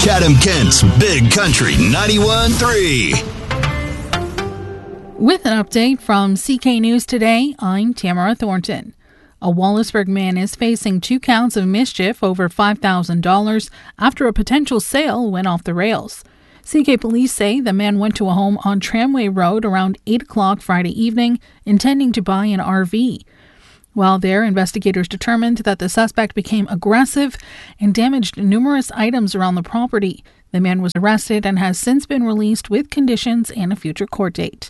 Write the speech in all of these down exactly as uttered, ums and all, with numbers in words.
Chatham-Kent's Big Country ninety-one point three. With an update from C K News Today, I'm Tamara Thornton. A Wallaceburg man is facing two counts of mischief over five thousand dollars after a potential sale went off the rails. C K police say the man went to a home on Tramway Road around eight o'clock Friday evening, intending to buy an R V. While there, investigators determined that the suspect became aggressive and damaged numerous items around the property. The man was arrested and has since been released with conditions and a future court date.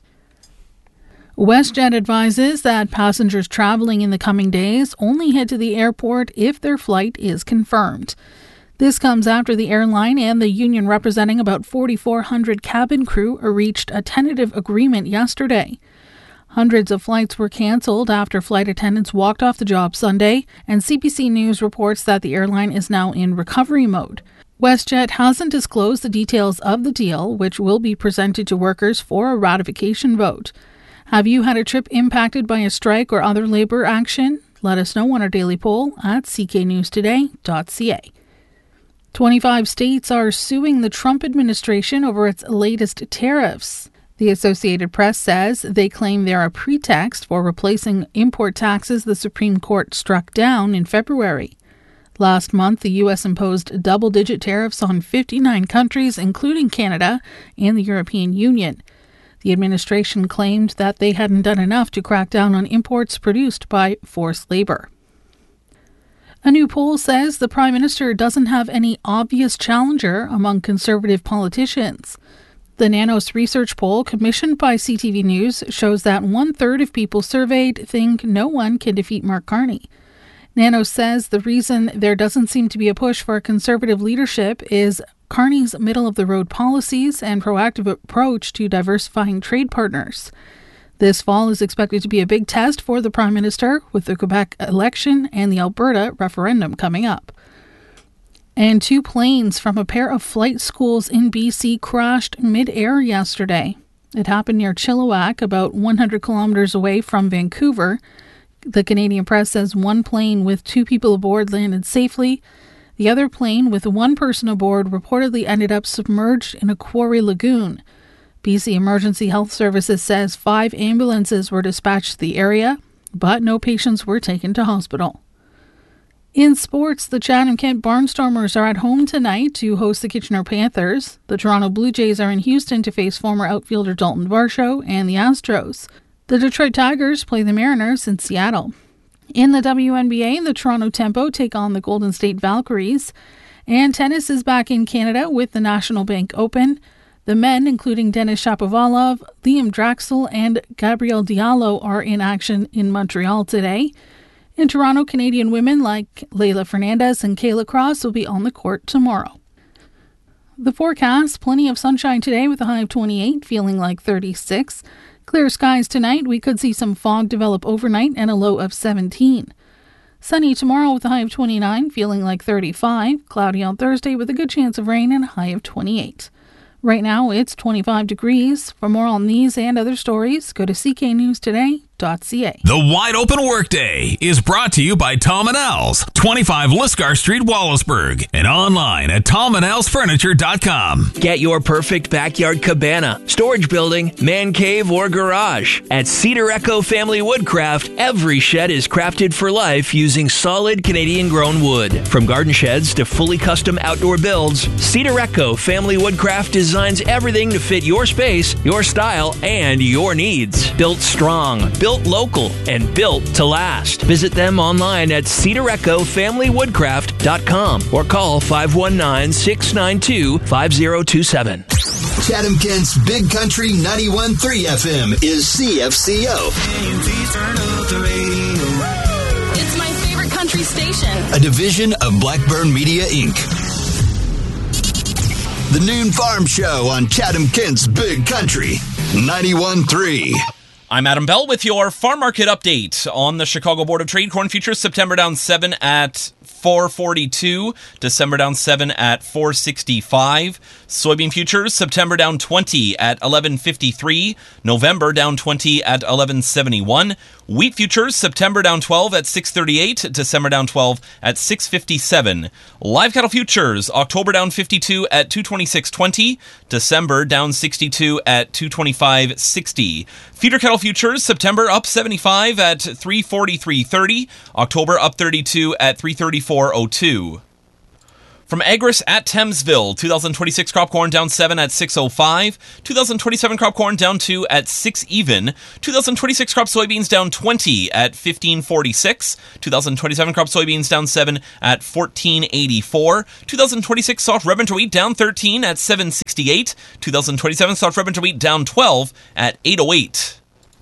WestJet advises that passengers traveling in the coming days only head to the airport if their flight is confirmed. This comes after the airline and the union representing about forty-four hundred cabin crew reached a tentative agreement yesterday. Hundreds of flights were cancelled after flight attendants walked off the job Sunday, and C B C News reports that the airline is now in recovery mode. WestJet hasn't disclosed the details of the deal, which will be presented to workers for a ratification vote. Have you had a trip impacted by a strike or other labor action? Let us know on our daily poll at c k news today dot c a. twenty-five states are suing the Trump administration over its latest tariffs. The Associated Press says they claim they're a pretext for replacing import taxes the Supreme Court struck down in February. Last month, the U S imposed double-digit tariffs on fifty-nine countries, including Canada and the European Union. The administration claimed that they hadn't done enough to crack down on imports produced by forced labor. A new poll says the Prime Minister doesn't have any obvious challenger among Conservative politicians. The Nanos research poll commissioned by C T V News shows that one-third of people surveyed think no one can defeat Mark Carney. Nanos says the reason there doesn't seem to be a push for Conservative leadership is Carney's middle-of-the-road policies and proactive approach to diversifying trade partners. This fall is expected to be a big test for the Prime Minister, with the Quebec election and the Alberta referendum coming up. And two planes from a pair of flight schools in B C crashed mid-air yesterday. It happened near Chilliwack, about one hundred kilometers away from Vancouver. The Canadian Press says one plane with two people aboard landed safely. The other plane with one person aboard reportedly ended up submerged in a quarry lagoon. B C Emergency Health Services says five ambulances were dispatched to the area, but no patients were taken to hospital. In sports, the Chatham-Kent Barnstormers are at home tonight to host the Kitchener Panthers. The Toronto Blue Jays are in Houston to face former outfielder Dalton Varsho and the Astros. The Detroit Tigers play the Mariners in Seattle. In the W N B A, the Toronto Tempo take on the Golden State Valkyries. And tennis is back in Canada with the National Bank Open. The men, including Denis Shapovalov, Liam Draxl, and Gabriel Diallo, are in action in Montreal today. In Toronto, Canadian women like Leylah Fernandez and Kayla Cross will be on the court tomorrow. The forecast, plenty of sunshine today with a high of twenty-eight, feeling like thirty-six. Clear skies tonight. We could see some fog develop overnight and a low of seventeen. Sunny tomorrow with a high of twenty-nine, feeling like thirty-five. Cloudy on Thursday with a good chance of rain and a high of twenty-eight. Right now, it's twenty-five degrees. For more on these and other stories, go to c k news today dot c a. The Wide Open Workday is brought to you by Tom and Al's, twenty-five Lisgar Street, Wallaceburg, and online at tom and als furniture dot com. Get your perfect backyard cabana, storage building, man cave, or garage. At Cedar Echo Family Woodcraft, every shed is crafted for life using solid Canadian-grown wood. From garden sheds to fully custom outdoor builds, Cedar Echo Family Woodcraft designs everything to fit your space, your style, and your needs. Built strong, built local, and built to last. Visit them online at cedar echo family woodcraft dot com or call five one nine, six nine two, five zero two seven. Chatham-Kent's Big Country ninety-one point three F M is C F C O. It's my favorite country station. A division of Blackburn Media, Incorporated. The Noon Farm Show on Chatham-Kent's Big Country ninety-one point three. I'm Adam Bell with your farm market update on the Chicago Board of Trade. Corn futures September down seven at four forty-two. December down seven at four sixty-five. Soybean futures, September down twenty at eleven fifty-three. November down twenty at eleven seventy-one. Wheat futures, September down twelve at six thirty-eight. December down twelve at six fifty-seven. Live cattle futures, October down fifty-two at two twenty-six twenty. December down sixty-two at two twenty-five sixty. Feeder cattle futures, September up seventy-five at three forty-three thirty. October up thirty-two at three thirty-four oh two. From Agris at Thamesville, two thousand twenty-six crop corn down seven at six oh five. two thousand twenty-seven crop corn down two at six even. two thousand twenty-six crop soybeans down twenty at fifteen forty-six. two thousand twenty-seven crop soybeans down seven at fourteen eighty-four. two thousand twenty-six soft red winter wheat down thirteen at seven sixty-eight. two thousand twenty-seven soft red winter wheat down twelve at eight oh eight.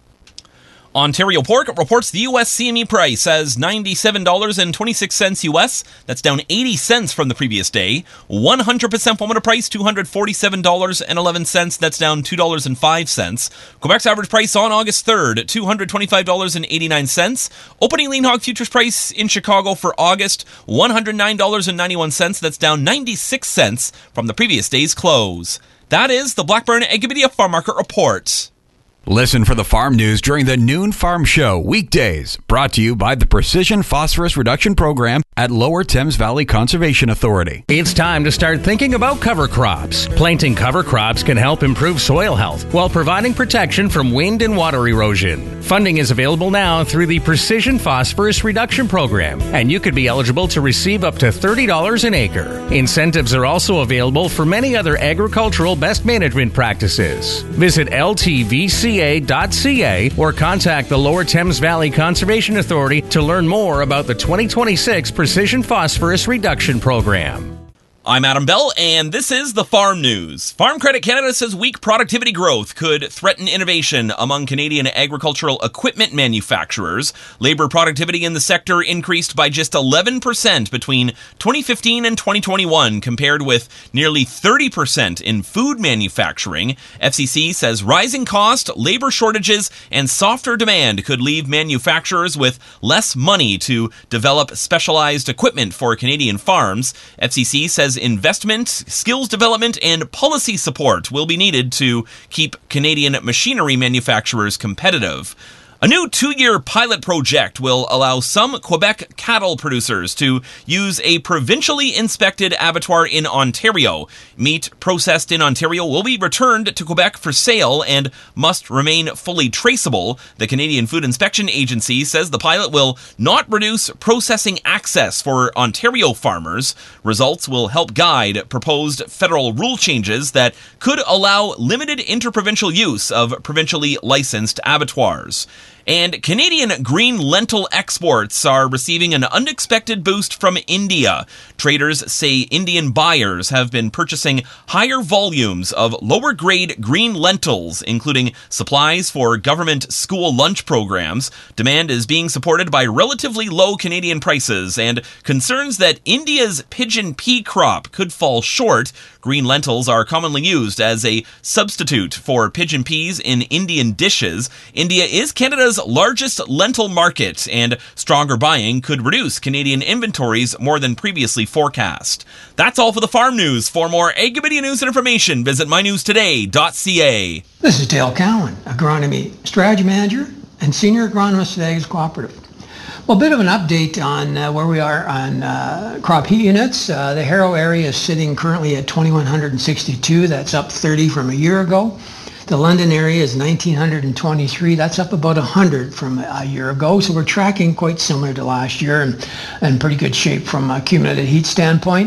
Ontario Pork reports the U S C M E price as ninety-seven dollars and twenty-six cents U S. That's down eighty cents from the previous day. one hundred percent formula price, two hundred forty-seven dollars and eleven cents. That's down two dollars and five cents. Quebec's average price on August third, two hundred twenty-five dollars and eighty-nine cents. Opening lean hog futures price in Chicago for August, one hundred nine dollars and ninety-one cents. That's down ninety-six cents from the previous day's close. That is the Blackburn Agrimedia Farm Market Report. Listen for the farm news during the Noon Farm Show weekdays, brought to you by the Precision Phosphorus Reduction Program at Lower Thames Valley Conservation Authority. It's time to start thinking about cover crops. Planting cover crops can help improve soil health while providing protection from wind and water erosion. Funding is available now through the Precision Phosphorus Reduction Program, and you could be eligible to receive up to thirty dollars an acre. Incentives are also available for many other agricultural best management practices. Visit L T V C A dot C A or contact the Lower Thames Valley Conservation Authority to learn more about the twenty twenty-six Precision Phosphorus Reduction Program. I'm Adam Bell, and this is the Farm News. Farm Credit Canada says weak productivity growth could threaten innovation among Canadian agricultural equipment manufacturers. Labor productivity in the sector increased by just eleven percent between twenty fifteen and twenty twenty-one, compared with nearly thirty percent in food manufacturing. F C C says rising cost, labor shortages, and softer demand could leave manufacturers with less money to develop specialized equipment for Canadian farms. F C C says investment, skills development, and policy support will be needed to keep Canadian machinery manufacturers competitive. A new two-year pilot project will allow some Quebec cattle producers to use a provincially inspected abattoir in Ontario. Meat processed in Ontario will be returned to Quebec for sale and must remain fully traceable. The Canadian Food Inspection Agency says the pilot will not reduce processing access for Ontario farmers. Results will help guide proposed federal rule changes that could allow limited interprovincial use of provincially licensed abattoirs. And Canadian green lentil exports are receiving an unexpected boost from India. Traders say Indian buyers have been purchasing higher volumes of lower-grade green lentils, including supplies for government school lunch programs. Demand is being supported by relatively low Canadian prices and concerns that India's pigeon pea crop could fall short. Green lentils are commonly used as a substitute for pigeon peas in Indian dishes. India is Canada's largest lentil market, and stronger buying could reduce Canadian inventories more than previously forecast. That's all for the farm news. For more Agrimedia news and information, visit my news today dot c a. This is Dale Cowan, Agronomy Strategy Manager and Senior Agronomist at Ag's Cooperative. Well, a bit of an update on uh, where we are on uh, crop heat units. Uh, the Harrow area is sitting currently at two thousand one hundred sixty-two. That's up thirty from a year ago. The London area is one thousand nine hundred twenty-three. That's up about one hundred from a year ago. So we're tracking quite similar to last year and in pretty good shape from a cumulative heat standpoint.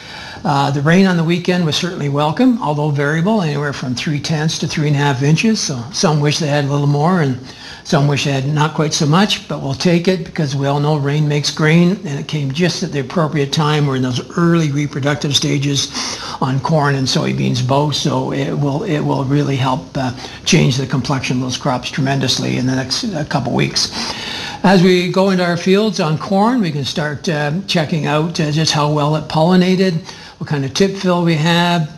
Uh, the rain on the weekend was certainly welcome, although variable, anywhere from three tenths to three and a half inches. So some wish they had a little more and some wish they had not quite so much, but we'll take it because we all know rain makes grain, and it came just at the appropriate time. We're in those early reproductive stages on corn and soybeans both, so it will it will really help uh, change the complexion of those crops tremendously in the next uh, couple weeks. As we go into our fields on corn, we can start uh, checking out uh, just how well it pollinated, what kind of tip fill we have.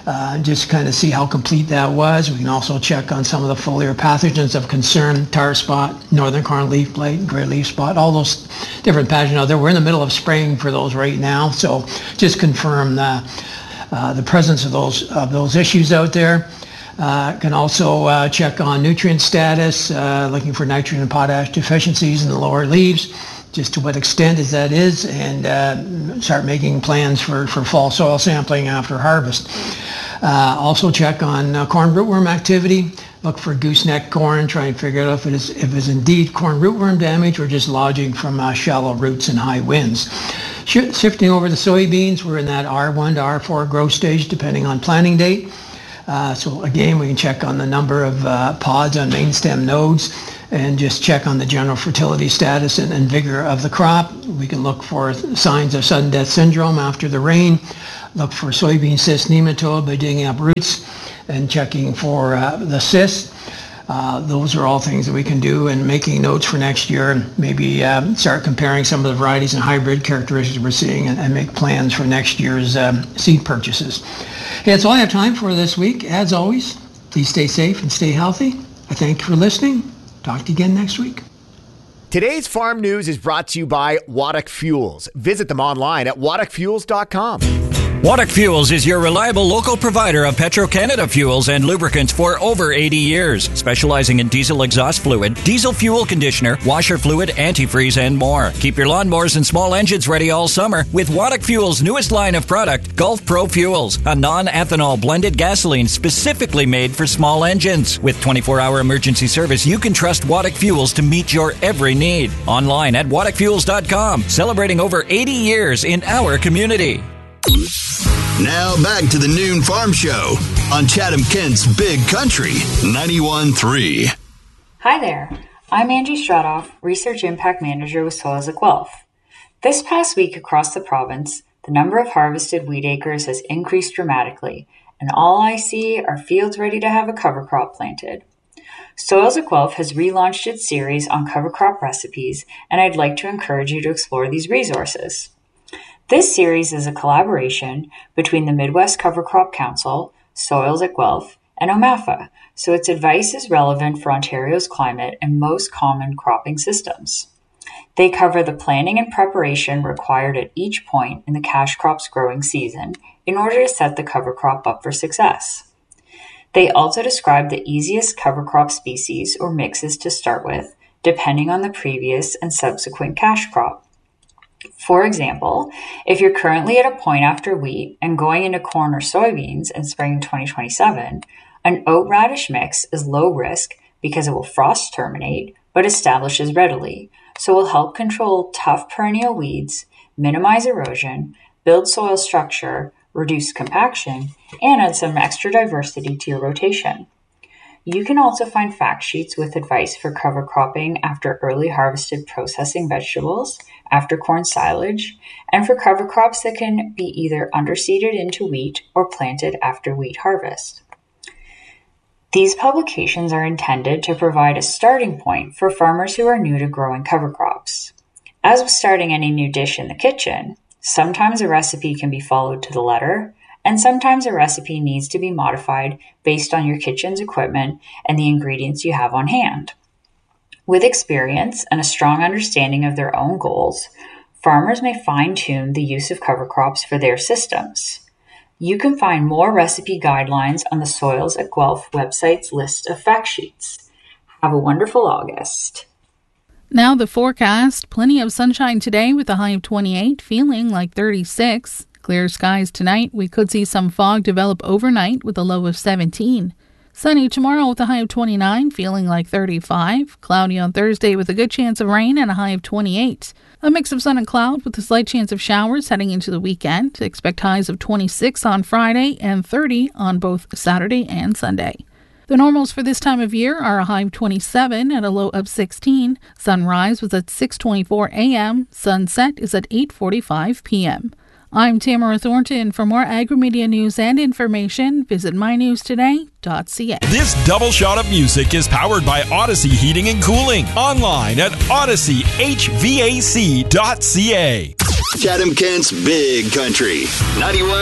uh, just kind of see how complete that was. We can also check on some of the foliar pathogens of concern, tar spot, northern corn leaf blight, gray leaf spot, all those different pathogens out there. We're in the middle of spraying for those right now, so just confirm the, uh, the presence of those, of those issues out there. Uh, can also uh, check on nutrient status, uh, looking for nitrogen and potash deficiencies in the lower leaves, just to what extent is that is, and uh, start making plans for, for fall soil sampling after harvest. Uh, also check on uh, corn rootworm activity. Look for gooseneck corn, try and figure out if it is if it's indeed corn rootworm damage or just lodging from uh, shallow roots and high winds. Sh- shifting over to soybeans, we're in that R one to R four growth stage depending on planting date. Uh, so again, we can check on the number of uh, pods on main stem nodes and just check on the general fertility status and, and vigor of the crop. We can look for signs of sudden death syndrome after the rain, look for soybean cyst nematode by digging up roots and checking for uh, the cyst. Uh, those are all things that we can do, and making notes for next year, and maybe um, start comparing some of the varieties and hybrid characteristics we're seeing, and, and make plans for next year's um, seed purchases. Hey, that's all I have time for this week. As always, please stay safe and stay healthy. I thank you for listening. Talk to you again next week. Today's farm news is brought to you by Waddock Fuels. Visit them online at waddock fuels dot com. Waddock Fuels is your reliable local provider of Petro-Canada fuels and lubricants for over eighty years, specializing in diesel exhaust fluid, diesel fuel conditioner, washer fluid, antifreeze, and more. Keep your lawnmowers and small engines ready all summer with Waddock Fuels' newest line of product, Gulf Pro Fuels, a non-ethanol blended gasoline specifically made for small engines. With twenty-four hour emergency service, you can trust Waddock Fuels to meet your every need. Online at waddock fuels dot com, celebrating over eighty years in our community. Now back to the Noon Farm Show on Chatham-Kent's Big Country ninety-one point three. Hi there, I'm Angie Stradoff, Research Impact Manager with Soils at Guelph. This past week across the province, the number of harvested wheat acres has increased dramatically, and all I see are fields ready to have a cover crop planted. Soils at Guelph has relaunched its series on cover crop recipes, and I'd like to encourage you to explore these resources. This series is a collaboration between the Midwest Cover Crop Council, Soils at Guelph, and O M A F A, so its advice is relevant for Ontario's climate and most common cropping systems. They cover the planning and preparation required at each point in the cash crop's growing season in order to set the cover crop up for success. They also describe the easiest cover crop species or mixes to start with, depending on the previous and subsequent cash crop. For example, if you're currently at a point after wheat and going into corn or soybeans in spring twenty twenty-seven, an oat radish mix is low risk because it will frost terminate but establishes readily, so will help control tough perennial weeds, minimize erosion, build soil structure, reduce compaction, and add some extra diversity to your rotation. You can also find fact sheets with advice for cover cropping after early harvested processing vegetables, after corn silage, and for cover crops that can be either underseeded into wheat or planted after wheat harvest. These publications are intended to provide a starting point for farmers who are new to growing cover crops. As with starting any new dish in the kitchen, sometimes a recipe can be followed to the letter, and sometimes a recipe needs to be modified based on your kitchen's equipment and the ingredients you have on hand. With experience and a strong understanding of their own goals, farmers may fine-tune the use of cover crops for their systems. You can find more recipe guidelines on the Soils at Guelph website's list of fact sheets. Have a wonderful August. Now the forecast. Plenty of sunshine today with a high of twenty-eight, feeling like thirty-six. Clear skies tonight. We could see some fog develop overnight with a low of seventeen. Sunny tomorrow with a high of twenty-nine, feeling like thirty-five. Cloudy on Thursday with a good chance of rain and a high of twenty-eight. A mix of sun and cloud with a slight chance of showers heading into the weekend. Expect highs of twenty-six on Friday and thirty on both Saturday and Sunday. The normals for this time of year are a high of twenty-seven and a low of sixteen. Sunrise was at six twenty-four a.m. Sunset is at eight forty-five p.m. I'm Tamara Thornton. For more agri-media news and information, visit my news today dot c a. This double shot of music is powered by Odyssey Heating and Cooling. Online at odyssey h v a c dot c a. Chatham-Kent's Big Country ninety-one.